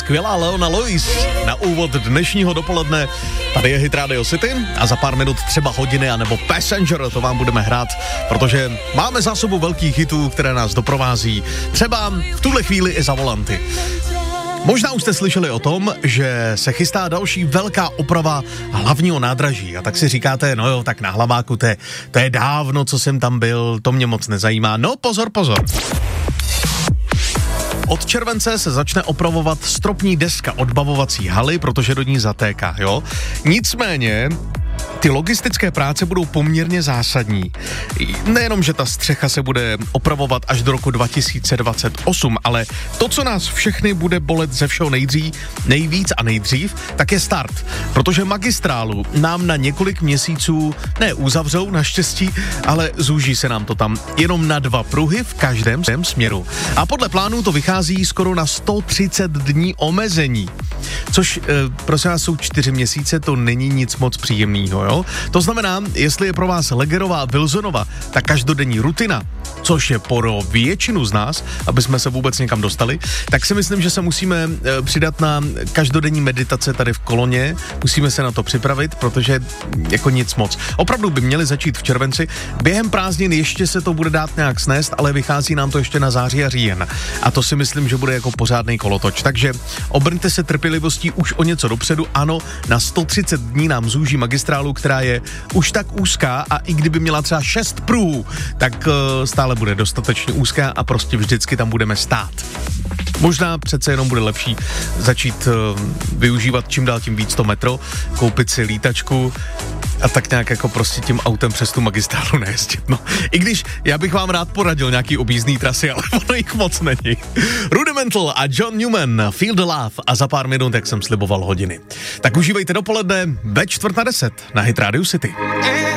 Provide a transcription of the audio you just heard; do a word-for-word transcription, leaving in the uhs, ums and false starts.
skvělá Leona Lewis na úvod dnešního dopoledne. Tady je Hit Radio City a za pár minut třeba hodiny anebo Passenger, to vám budeme hrát, protože máme zásobu velkých hitů, které nás doprovází. Třeba v tuhle chvíli i za volanty. Možná už jste slyšeli o tom, že se chystá další velká oprava hlavního nádraží a tak si říkáte, no jo, tak na Hlaváku, to je, to je dávno, co jsem tam byl, to mě moc nezajímá. No pozor, pozor. Od července se začne opravovat stropní deska odbavovací haly, protože do ní zatéká, jo. Nicméně ty logistické práce budou poměrně zásadní. Nejenom, že ta střecha se bude opravovat až do roku dva tisíce dvacet osm, ale to, co nás všechny bude bolet ze všeho nejdřív, nejvíc a nejdřív, tak je start. Protože magistrálu nám na několik měsíců ne uzavřou naštěstí, ale zúží se nám to tam jenom na dva pruhy v každém směru. A podle plánů to vychází skoro na sto třicet dní omezení. Což, e, prosím vás, jsou čtyři měsíce, to není nic moc příjemného, jo? To znamená, jestli je pro vás Legerová Wilsonova ta každodenní rutina, což je pro většinu z nás, aby jsme se vůbec někam dostali, tak si myslím, že se musíme e, přidat na každodenní meditace tady v Koloně, musíme se na to připravit, protože jako nic moc. Opravdu by měli začít v červenci, během prázdnin ještě se to bude dát nějak snést, ale vychází nám to ještě na září a říjen. A to si myslím, že bude jako pořádný kolotoč. Takže obrňte se trpělivostí už o něco dopředu. Ano, na sto třicet dní nám zúží magistrálu, která je už tak úzká a i kdyby měla třeba šest pruhů, tak uh, stále bude dostatečně úzká a prostě vždycky tam budeme stát. Možná přece jenom bude lepší začít uh, využívat čím dál tím víc to metro, koupit si lítačku a tak nějak jako prostě tím autem přes tu magistrálu nejezdit. No, i když já bych vám rád poradil nějaký objízdný trasy, ale ono jich moc není. Rudimental a John Newman, Feel the Love a za pár minut, jak jsem sliboval, hodiny. Tak užívejte dopoledne ve čtvrt na deset na Hit Radio City.